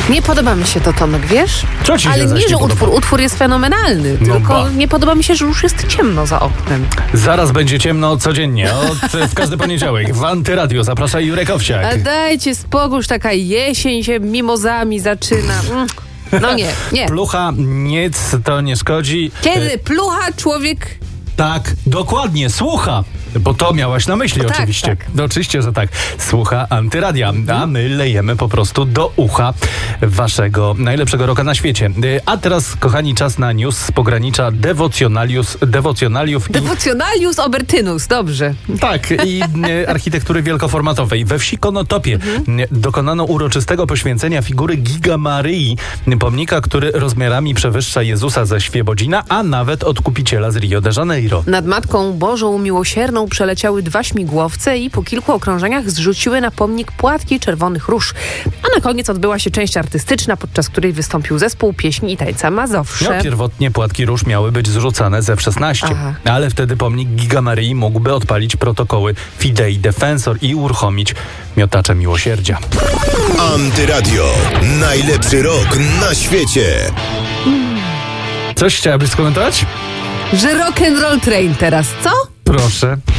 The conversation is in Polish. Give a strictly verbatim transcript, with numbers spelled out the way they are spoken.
Nie podoba mi się to, Tomek, wiesz? Co ci się Ale zaś nie, że nie utwór, podoba? utwór jest fenomenalny, No tylko ba. nie podoba mi się, że już jest ciemno za oknem. Zaraz będzie ciemno codziennie, od, w każdy poniedziałek. W Antyradio zaprasza Jurek Owsiak. A dajcie spokój, już taka jesień się mimozami zaczyna. Mm. No nie, nie. Plucha, nic to nie szkodzi. Kiedy plucha człowiek... Tak, dokładnie, słucha. Bo to miałaś na myśli, No tak, oczywiście. tak. No, oczywiście, że tak. Słucha Antyradia, a my lejemy po prostu do ucha waszego najlepszego roka na świecie. A teraz, kochani, czas na news z pogranicza dewocjonalius, dewocjonaliów i... Devocjonalius Obertynus, dobrze. Tak, i e, architektury wielkoformatowej. We wsi Konotopie Mhm. e, dokonano uroczystego poświęcenia figury Giga Maryi, pomnika, który rozmiarami przewyższa Jezusa ze Świebodzina, a nawet odkupiciela z Rio de Janeiro. Nad Matką Bożą Miłosierną przeleciały dwa śmigłowce i po kilku okrążeniach zrzuciły na pomnik płatki czerwonych róż. A na koniec odbyła się część artystyczna, podczas której wystąpił zespół pieśni i tańca Mazowsze. No, pierwotnie płatki róż miały być zrzucane ze F szesnaście, Aha. ale wtedy pomnik Giga Maryi mógłby odpalić protokoły Fidei Defensor i uruchomić miotacze miłosierdzia. Antyradio. Najlepszy rok na świecie. Coś chciałabyś skomentować? Że rock and roll train teraz, co? Proszę.